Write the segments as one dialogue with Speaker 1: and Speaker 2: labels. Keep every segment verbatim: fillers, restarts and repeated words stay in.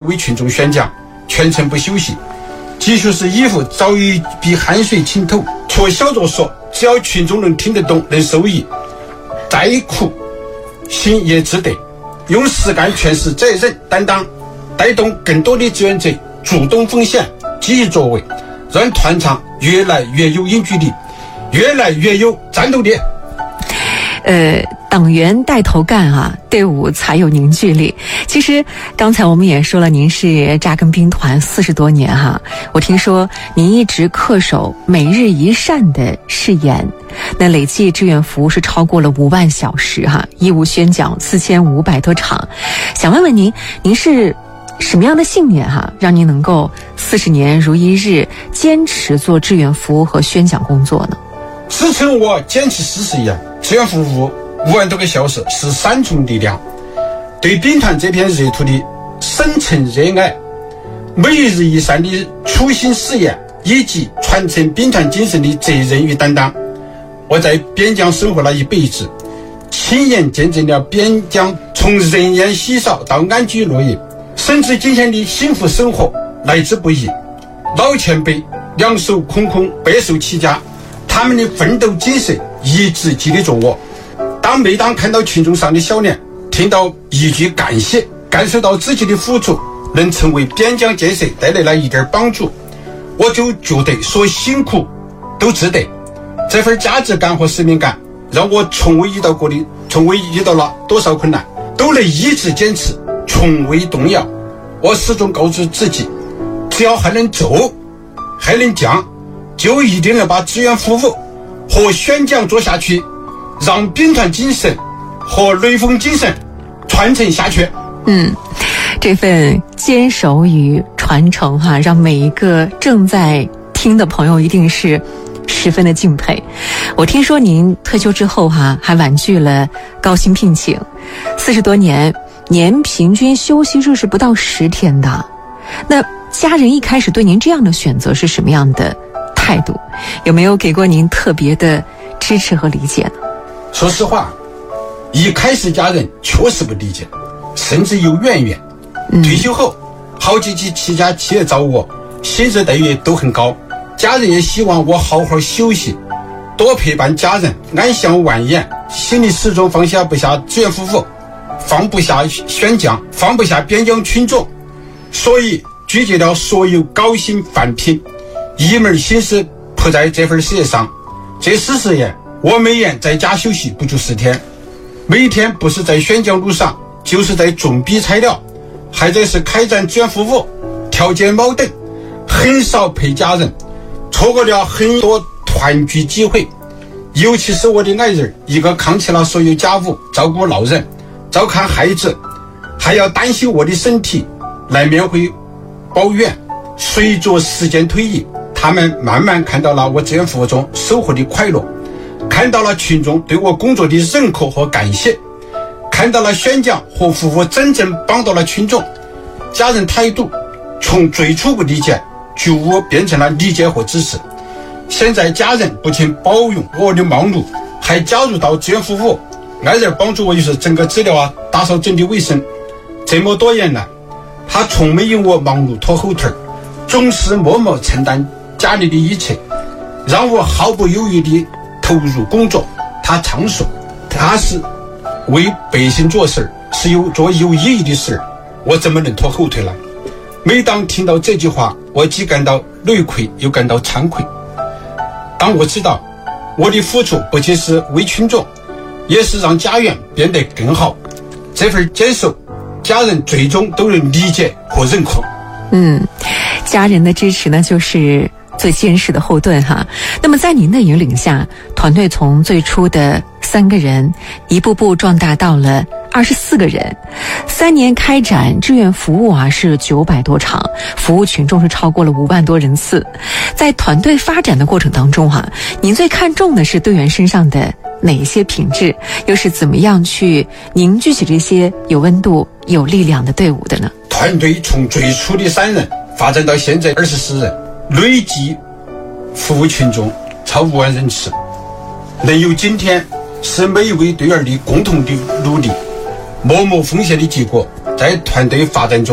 Speaker 1: 为群众宣讲，全程不休息，即使是衣服早已比汗水浸透，却笑着说只要群众能听得懂能受益，再苦心也值得。用实干诠释责任担当，带动更多的志愿者主动奉献积极作为，让团场越来越有凝聚力，越来越有战斗力。
Speaker 2: 呃，党员带头干啊，队伍才有凝聚力。其实刚才我们也说了，您是扎根兵团四十多年哈，我听说您一直恪守每日一善的誓言，那累计志愿服务是超过了五万小时哈，义务宣讲四千五百多场。想问问您，您是什么样的信念哈，让您能够四十年如一日坚持做志愿服务和宣讲工作呢？
Speaker 1: 支撑我坚持四十年志愿服务五万多个小时是三重力量，对兵团这片热土的深沉热爱，每日一善的初心誓言，以及传承兵团精神的责任与担当。我在边疆生活了一辈子，亲眼见证了边疆从人烟稀少到安居乐业，甚至今天的幸福生活来之不易。老前辈两手空空白手起家，他们的奋斗精神一直激励着我。当每当看到群众上的笑脸，听到一句感谢，感受到自己的付出能成为边疆建设带来了一点帮助，我就觉得说辛苦都值得。这份价值感和使命感让我从未遇到过的从未遇到了多少困难都能一直坚持，从未动摇。我始终告诉自己，只要还能走还能讲，就一定能把志愿服务和宣讲做下去，让兵团精神和雷锋精神传承下去。
Speaker 2: 嗯，这份坚守与传承哈，让每一个正在听的朋友一定是十分的敬佩。我听说您退休之后哈，还婉拒了高薪聘请，四十多年年平均休息日是不到十天的。那家人一开始对您这样的选择是什么样的态度？有没有给过您特别的支持和理解呢？
Speaker 1: 说实话，一开始家人确实不理解，甚至有怨言。嗯、退休后好几起七家企业找我，薪资待遇都很高，家人也希望我好好休息，多陪伴家人，安享晚宴，心里始终放下不下志愿服务，放不下宣讲，放不下边疆群众，所以拒绝了所有高薪返聘，一门心思扑在这份事业上。这四十年我每年在家休息不足十天，每天不是在宣讲路上，就是在准备材料，还在是开展志愿服务，调解矛盾，很少陪家人，错过了很多团聚机会。尤其是我的爱人，一个扛起了所有家务，照顾老人，照看孩子，还要担心我的身体，难免会抱怨。随着时间推移，他们慢慢看到了我志愿服务中收获的快乐，看到了群众对我工作的认可和感谢，看到了宣讲和服务真正帮到了群众。家人态度从最初不理解逐步变成了理解和支持。现在家人不仅包容我的忙碌，还加入到志愿服务，爱人帮助我就是整个资料啊，打扫整理卫生。这么多年来，他从没有我忙碌拖后腿，总是默默承担家里的一切，让我毫不犹豫地投入工作。他常说，他是为百姓做事，是有做有意义的事，我怎么能拖后腿呢？每当听到这句话，我既感到累愧，又感到惭愧。当我知道我的付出不仅是为群众，也是让家园变得更好，这份坚守，家人最终都能理解和认可。
Speaker 2: 嗯，家人的支持呢，就是最坚实的后盾哈。那么在您的引领下，团队从最初的三个人，一步步壮大到了二十四个人，三年开展志愿服务啊是九百多场，服务群众是超过了五万多人次。在团队发展的过程当中哈、啊，您最看重的是队员身上的哪一些品质？又是怎么样去凝聚起这些有温度、有力量的队伍的呢？
Speaker 1: 团队从最初的三人发展到现在二十四人，累计服务群众超五万人次，能有今天是每一位队员的共同的努力、默默奉献的结果。在团队发展中，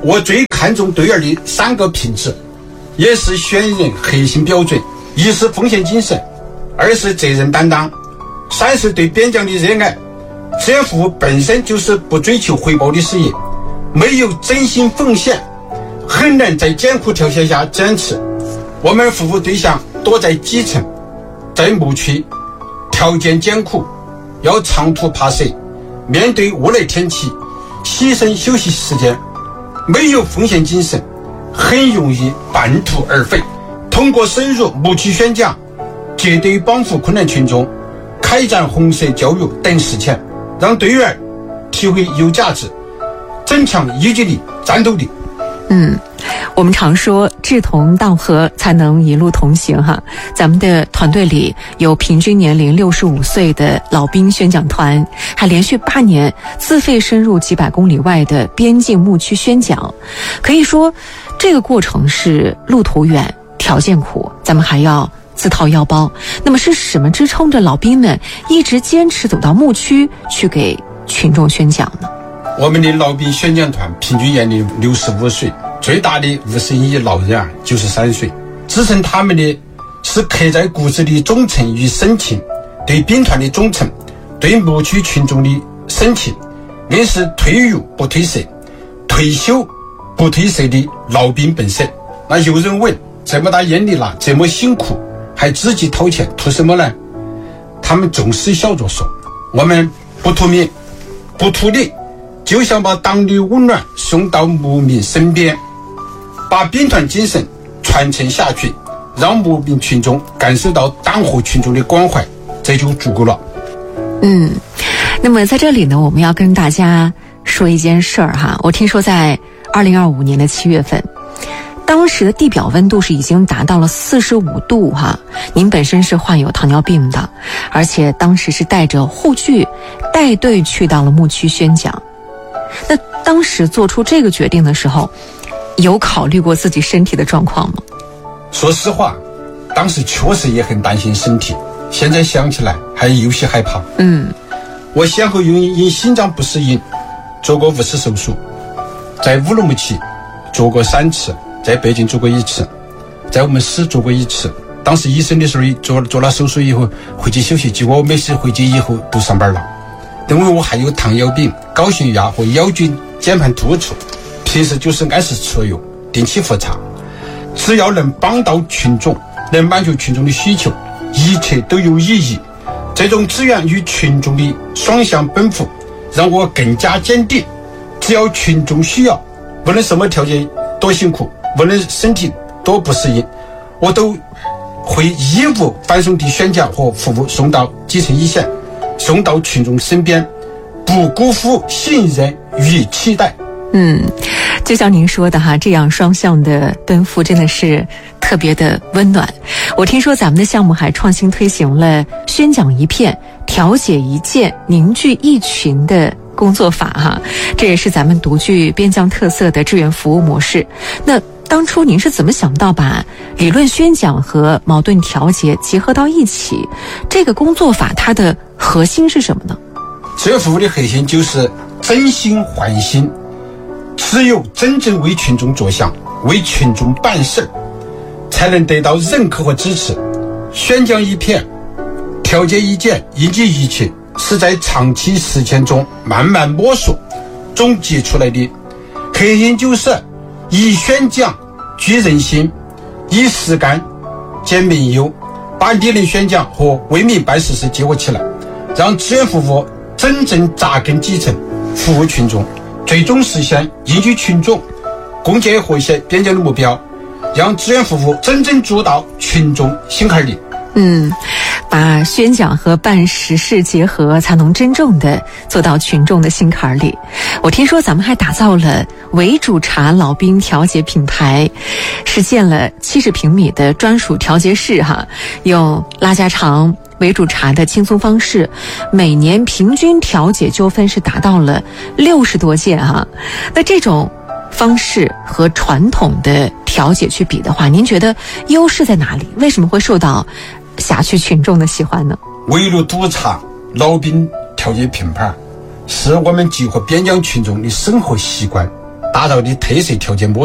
Speaker 1: 我最看重队员的三个品质，也是选人核心标准：一是奉献精神，二是责任担当，三是对边疆的热爱。志愿服务本身就是不追求回报的事业，没有真心奉献，很难在艰苦条件下坚持。我们服务对象多在基层，在牧区，条件艰苦，要长途跋涉，面对恶劣天气，牺牲休息时间，没有奉献精神，很容易半途而废。通过深入牧区宣讲，绝对帮扶困难群众，开展红色教育等事情，让队员体会有价值，增强意志力、战斗力。
Speaker 2: 嗯，我们常说志同道合才能一路同行哈。咱们的团队里有平均年龄六十五岁的老兵宣讲团，还连续八年自费深入几百公里外的边境牧区宣讲。可以说，这个过程是路途远、条件苦，咱们还要自掏腰包。那么是什么支撑着老兵们一直坚持走到牧区去给群众宣讲呢？
Speaker 1: 我们的老兵宣讲团平均年龄六十五岁，最大的五十一老人啊九十三岁。支撑他们的是刻在骨子的忠诚与深情，对兵团的忠诚，对牧区群众的深情，更是退伍不褪色，退休不褪色的老兵本色。那有人问，这么大压力了，这么辛苦，还自己掏钱图什么呢？他们总是笑着说，我们不图名，不图利，就想把党的温暖送到牧民身边，把兵团精神传承下去，让牧民群众感受到党和群众的关怀，这就足够了。
Speaker 2: 嗯，那么在这里呢，我们要跟大家说一件事儿哈。我听说在二零二五年的七月份，当时的地表温度是已经达到了四十五度哈。您本身是患有糖尿病的，而且当时是带着护具带队去到了牧区宣讲。那当时做出这个决定的时候，有考虑过自己身体的状况吗？
Speaker 1: 说实话，当时确实也很担心身体，现在想起来还有些害怕。
Speaker 2: 嗯，
Speaker 1: 我先后因因心脏不适应做过五次手术，在乌鲁木齐做过三次，在北京做过一次，在我们市做过一次。当时医生的时候做做了手术以后回去休息，结果我每次回去以后都上班了。因为我还有糖尿病、高血压和腰椎间盘突出，平时就是按时吃药，定期复查。只要能帮到群众，能满足群众的需求，一切都有意义。这种志愿与群众的双向奔赴，让我更加坚定，只要群众需要，无论什么条件多辛苦，无论身体多不适应，我都会义无反顾地宣讲和服务送到基层一线，送到群众身边，不辜负信任与期待。
Speaker 2: 嗯，就像您说的哈，这样双向的奔赴真的是特别的温暖。我听说咱们的项目还创新推行了宣讲一片、调解一件、凝聚一群的工作法哈，这也是咱们独具边疆特色的志愿服务模式。那当初您是怎么想到把理论宣讲和矛盾调解结合到一起？这个工作法它的核心是什么呢？
Speaker 1: 志愿服务的核心就是真心换心，只有真正为群众着想，为群众办事，才能得到认可和支持。宣讲一片，调解一件，凝聚一群，是在长期实践中慢慢摸索总结出来的。核心就是以宣讲聚人心，以实干减民忧，把理论宣讲和为民办实事结合起来，让志愿服务真正扎根基层，服务群众，最终实现凝聚群众、共建和谐边疆的目标，让志愿服务真正做到群众心坎里。
Speaker 2: 嗯，把宣讲和办实事结合，才能真正的做到群众的心坎里。我听说咱们还打造了为主茶老兵调解品牌，实现了七十平米的专属调解室哈，用拉家常为主茶的轻松方式，每年平均调解纠纷是达到了六十多件哈。那这种方式和传统的调解去比的话，您觉得优势在哪里？为什么会受到辖区群众的喜欢呢？
Speaker 1: 围炉督茶老兵调解品牌，是我们结合边疆群众的生活习惯， 打造的特色调节模